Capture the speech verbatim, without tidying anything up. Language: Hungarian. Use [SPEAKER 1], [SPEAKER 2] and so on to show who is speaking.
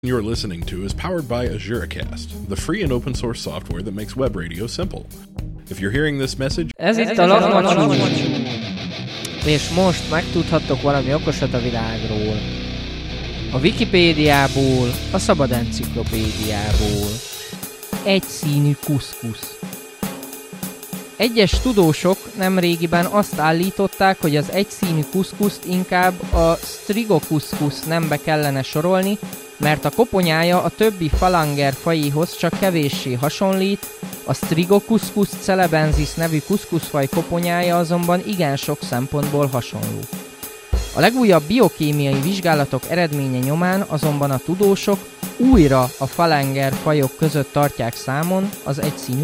[SPEAKER 1] You're listening to is powered by AzureCast, the free and open source software that makes web radio simple. If you're hearing this message...
[SPEAKER 2] Ez itt a Lakmacsú. És most megtudhattok valami okosat a világról. A Wikipédiából, a Szabad Enciklopédiából. Egyszínű kuszkusz. Egyes tudósok nemrégiben azt állították, hogy az egyszínű kuszkuszt inkább a Strigokuskus nembe kellene sorolni, mert a koponyája a többi falanger fajéhoz csak kevéssé hasonlít, a Strigokuskus celebensis nevű kuszkuszfaj koponyája azonban igen sok szempontból hasonló. A legújabb biokémiai vizsgálatok eredménye nyomán azonban a tudósok újra a falanger fajok között tartják számon az egyszínű